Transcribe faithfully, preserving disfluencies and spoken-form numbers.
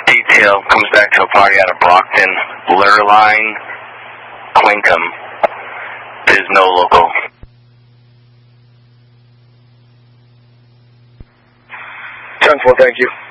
Detail comes back to a party out of Brockton. Lurline, Quinkham. There's no local. ten four, thank you.